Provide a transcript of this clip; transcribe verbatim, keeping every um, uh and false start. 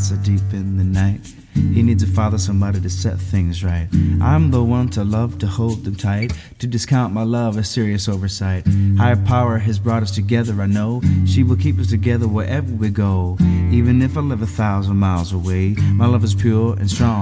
so deep in the night. He needs a father, somebody to set things right. I'm the one to love, to hold them tight. To discount my love, a serious oversight. Higher power has brought us together, I know. She will keep us together wherever we go. Even if I live a thousand miles away, my love is pure and strong.